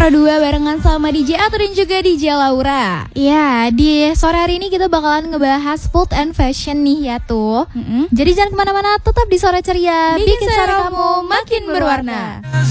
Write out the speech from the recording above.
berdua barengan sama DJ Ato dan juga DJ Laura. Iya, di sore hari ini kita bakalan ngebahas food and fashion nih ya tuh. Jadi jangan kemana-mana, tetap di Sore Ceria, Bikin sore kamu makin berwarna.